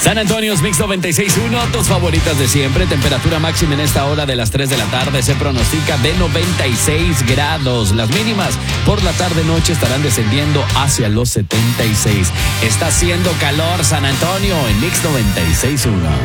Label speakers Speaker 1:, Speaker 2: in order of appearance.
Speaker 1: San Antonio's Mix 96.1, tus favoritas de siempre. Temperatura máxima en esta hora de las 3 de la tarde se pronostica de 96 grados. Las mínimas por la tarde-noche estarán descendiendo hacia los 76. Está haciendo calor San Antonio en Mix 96.1.